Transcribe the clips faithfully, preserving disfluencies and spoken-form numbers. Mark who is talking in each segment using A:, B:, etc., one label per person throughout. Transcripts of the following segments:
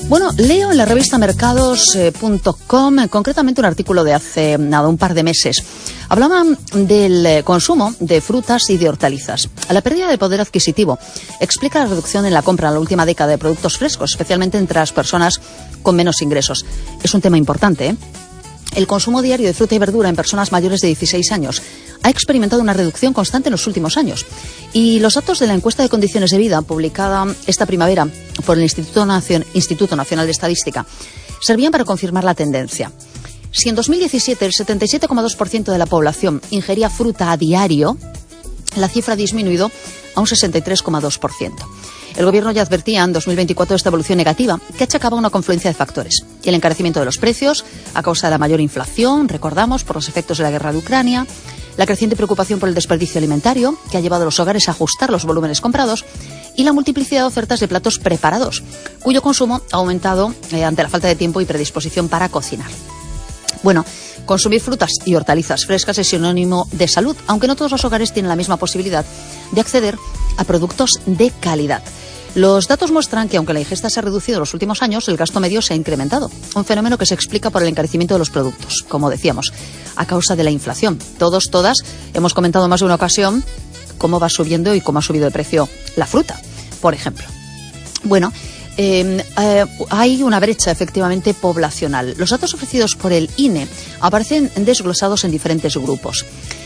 A: Bueno, leo en la revista mercados punto com, concretamente un artículo de hace nada, un par de meses. Hablaban del consumo de frutas y de hortalizas. La pérdida de poder adquisitivo explica la reducción en la compra en la última década de productos frescos, especialmente entre las personas con menos ingresos. Es un tema importante, ¿eh? El consumo diario de fruta y verdura en personas mayores de dieciséis años ha experimentado una reducción constante en los últimos años. Y los datos de la encuesta de condiciones de vida, publicada esta primavera por el Instituto, Nacion- Instituto Nacional de Estadística, servían para confirmar la tendencia. Si en dos mil diecisiete el setenta y siete coma dos por ciento de la población ingería fruta a diario, la cifra ha disminuido a un sesenta y tres coma dos por ciento. El Gobierno ya advertía en dos mil veinticuatro de esta evolución negativa, que achacaba una confluencia de factores. Y el encarecimiento de los precios, a causa de la mayor inflación, recordamos, por los efectos de la guerra de Ucrania, la creciente preocupación por el desperdicio alimentario, que ha llevado a los hogares a ajustar los volúmenes comprados, y la multiplicidad de ofertas de platos preparados, cuyo consumo ha aumentado eh, ante la falta de tiempo y predisposición para cocinar. Bueno, consumir frutas y hortalizas frescas es sinónimo de salud, aunque no todos los hogares tienen la misma posibilidad de acceder a productos de calidad. Los datos muestran que, aunque la ingesta se ha reducido en los últimos años, el gasto medio se ha incrementado, un fenómeno que se explica por el encarecimiento de los productos, como decíamos, a causa de la inflación. Todos, todas, hemos comentado más de una ocasión cómo va subiendo y cómo ha subido de precio la fruta, por ejemplo. Bueno, Eh, eh, hay una brecha efectivamente poblacional. Los datos ofrecidos por el I N E aparecen desglosados en diferentes grupos.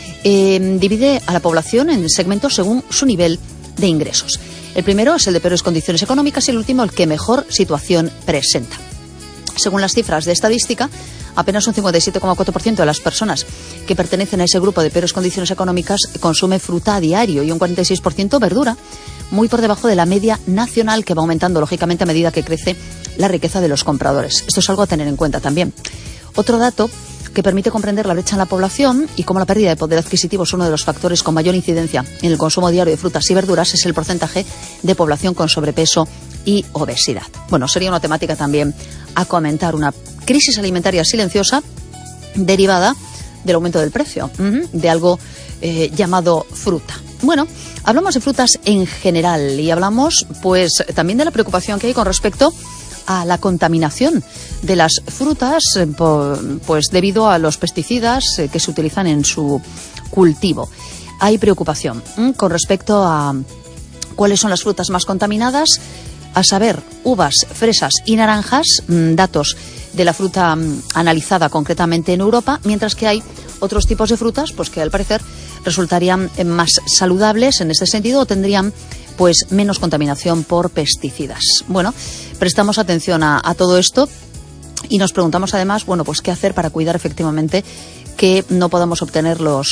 A: Eh, divide a la población en segmentos según su nivel de ingresos. El primero es el de peores condiciones económicas y el último el que mejor situación presenta. Según las cifras de estadística, apenas un cincuenta y siete coma cuatro por ciento de las personas que pertenecen a ese grupo de peores condiciones económicas consume fruta a diario y un cuarenta y seis por ciento verdura, muy por debajo de la media nacional, que va aumentando lógicamente a medida que crece la riqueza de los compradores. Esto es algo a tener en cuenta también. Otro dato que permite comprender la brecha en la población y cómo la pérdida de poder adquisitivo es uno de los factores con mayor incidencia en el consumo diario de frutas y verduras es el porcentaje de población con sobrepeso y obesidad. Bueno, sería una temática también a comentar, una crisis alimentaria silenciosa derivada del aumento del precio de algo eh, llamado fruta. Bueno, hablamos de frutas en general y hablamos pues también de la preocupación que hay con respecto a la contaminación de las frutas, pues debido a los pesticidas que se utilizan en su cultivo. Hay preocupación con respecto a cuáles son las frutas más contaminadas, a saber, uvas, fresas y naranjas, datos de la fruta analizada concretamente en Europa, mientras que hay otros tipos de frutas pues que al parecer resultarían más saludables en este sentido o tendrían pues menos contaminación por pesticidas. Bueno, prestamos atención a, a todo esto y nos preguntamos además, bueno, pues qué hacer para cuidar efectivamente que no podamos obtener los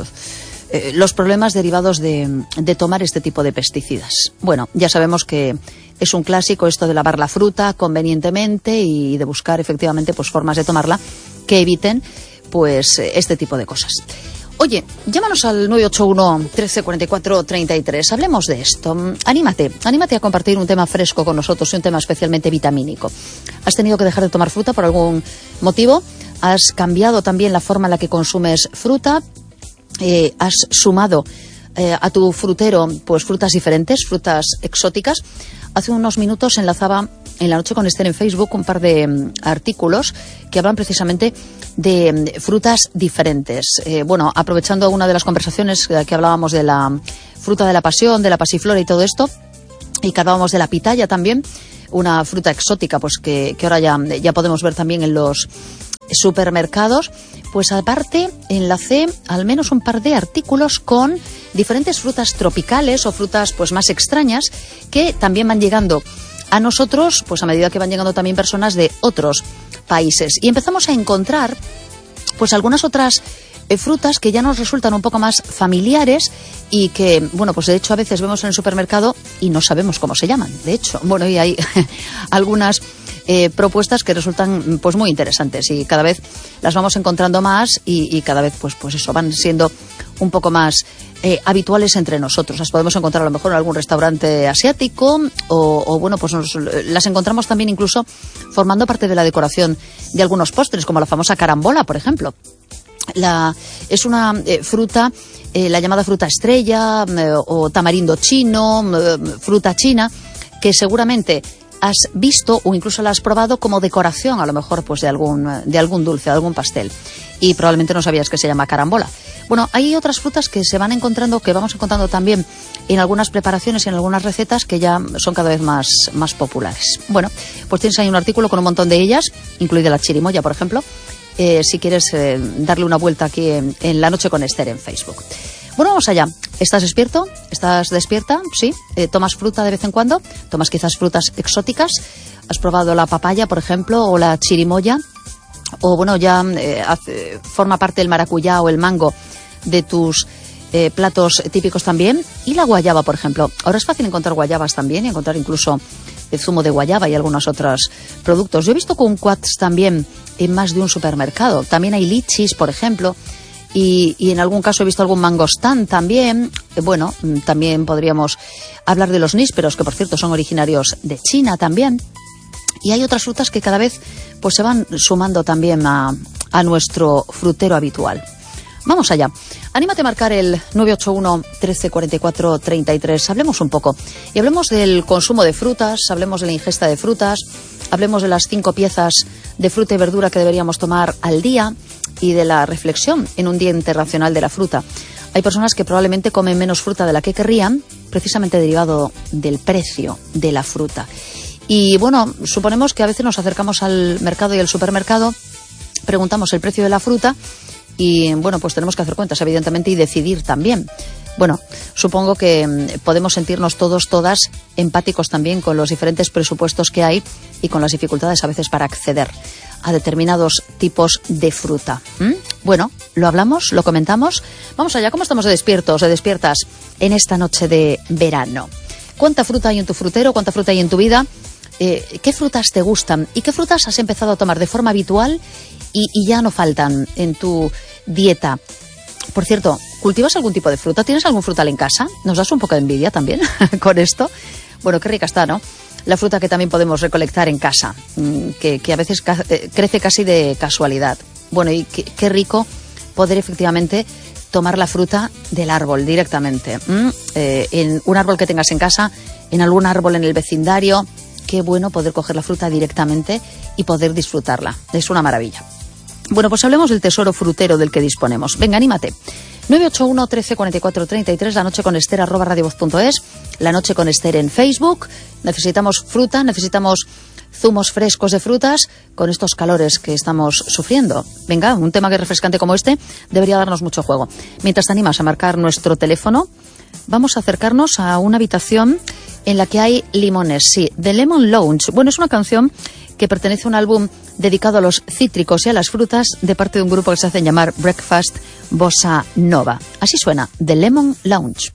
A: eh, los problemas derivados de, de tomar este tipo de pesticidas. Bueno, ya sabemos que es un clásico esto de lavar la fruta convenientemente y de buscar efectivamente pues formas de tomarla que eviten pues este tipo de cosas. Oye, llámanos al nueve ocho uno, trece cuarenta y cuatro, treinta y tres. Hablemos de esto. Anímate, anímate a compartir un tema fresco con nosotros y un tema especialmente vitamínico. ¿Has tenido que dejar de tomar fruta por algún motivo? ¿Has cambiado también la forma en la que consumes fruta? Eh, ¿Has sumado eh, a tu frutero pues frutas diferentes, frutas exóticas? Hace unos minutos enlazaba en la noche con Esther en Facebook un par de um, artículos que hablan precisamente de um, frutas diferentes. Eh, bueno, aprovechando una de las conversaciones eh, que hablábamos de la fruta de la pasión, de la pasiflora y todo esto, y que hablábamos de la pitaya también, una fruta exótica pues que, que ahora ya, ya podemos ver también en los supermercados, pues aparte enlacé al menos un par de artículos con diferentes frutas tropicales o frutas pues más extrañas que también van llegando a nosotros pues a medida que van llegando también personas de otros países. Y empezamos a encontrar pues algunas otras eh, frutas que ya nos resultan un poco más familiares y que, bueno, pues de hecho a veces vemos en el supermercado y no sabemos cómo se llaman, de hecho. Bueno, y hay algunas eh, propuestas que resultan pues muy interesantes y cada vez las vamos encontrando más y, y cada vez pues, pues eso, van siendo un poco más eh, habituales entre nosotros. Las podemos encontrar a lo mejor en algún restaurante asiático o, o bueno, pues nos, las encontramos también incluso formando parte de la decoración de algunos postres, como la famosa carambola, por ejemplo. La, es una eh, fruta, eh, la llamada fruta estrella eh, o tamarindo chino, eh, fruta china, que seguramente has visto o incluso la has probado como decoración, a lo mejor pues de algún, de algún dulce, de algún pastel. Y probablemente no sabías que se llama carambola. Bueno, hay otras frutas que se van encontrando, que vamos encontrando también en algunas preparaciones y en algunas recetas que ya son cada vez más, más populares. Bueno, pues tienes ahí un artículo con un montón de ellas, incluida la chirimoya, por ejemplo, eh, si quieres eh, darle una vuelta aquí en, en La Noche con Esther en Facebook. Bueno, vamos allá. ¿Estás despierto? ¿Estás despierta? Sí. Eh, ¿Tomas fruta de vez en cuando? ¿Tomas quizás frutas exóticas? ¿Has probado la papaya, por ejemplo, o la chirimoya? O bueno, ya eh, hace, forma parte el maracuyá o el mango de tus eh, platos típicos también. Y la guayaba, por ejemplo. Ahora es fácil encontrar guayabas también y encontrar incluso el zumo de guayaba y algunos otros productos. Yo he visto kumquats también en más de un supermercado. También hay lichis, por ejemplo. Y, y en algún caso he visto algún mangostán también. Bueno, también podríamos hablar de los nísperos, que por cierto son originarios de China también. Y hay otras frutas que cada vez pues se van sumando también a, a nuestro frutero habitual. Vamos allá. Anímate a marcar el nueve ocho uno, trece, cuarenta y cuatro, treinta y tres. Hablemos un poco. Y hablemos del consumo de frutas, hablemos de la ingesta de frutas, hablemos de las cinco piezas de fruta y verdura que deberíamos tomar al día y de la reflexión en un Día Internacional de la Fruta. Hay personas que probablemente comen menos fruta de la que querrían, precisamente derivado del precio de la fruta. Y bueno, suponemos que a veces nos acercamos al mercado y al supermercado, preguntamos el precio de la fruta y bueno, pues tenemos que hacer cuentas, evidentemente, y decidir también. Bueno, supongo que podemos sentirnos todos, todas empáticos también con los diferentes presupuestos que hay y con las dificultades a veces para acceder a determinados tipos de fruta. ¿Mm? Bueno, lo hablamos, lo comentamos. Vamos allá, ¿cómo estamos de despiertos, de despiertas en esta noche de verano? ¿Cuánta fruta hay en tu frutero? ¿Cuánta fruta hay en tu vida? Eh, ¿Qué frutas te gustan? ¿Y qué frutas has empezado a tomar de forma habitual y, y ya no faltan en tu dieta? Por cierto, ¿cultivas algún tipo de fruta? ¿Tienes algún frutal en casa? ¿Nos das un poco de envidia también con esto? Bueno, qué rica está, ¿no? La fruta que también podemos recolectar en casa, que, que a veces ca- crece casi de casualidad. Bueno, y qué, qué rico poder efectivamente tomar la fruta del árbol directamente. ¿Mm? Eh, en un árbol que tengas en casa, en algún árbol en el vecindario. Qué bueno poder coger la fruta directamente y poder disfrutarla. Es una maravilla. Bueno, pues hablemos del tesoro frutero del que disponemos. Venga, anímate. nueve ocho uno, trece, cuarenta y cuatro, treinta y tres, la noche con Esther, arroba radiovoz punto es, la noche con Esther en Facebook. Necesitamos fruta, necesitamos zumos frescos de frutas con estos calores que estamos sufriendo. Venga, un tema que es refrescante como este debería darnos mucho juego. Mientras te animas a marcar nuestro teléfono, vamos a acercarnos a una habitación en la que hay limones. Sí, The Lemon Lounge. Bueno, es una canción que pertenece a un álbum dedicado a los cítricos y a las frutas de parte de un grupo que se hacen llamar Breakfast Bossa Nova. Así suena, The Lemon Lounge.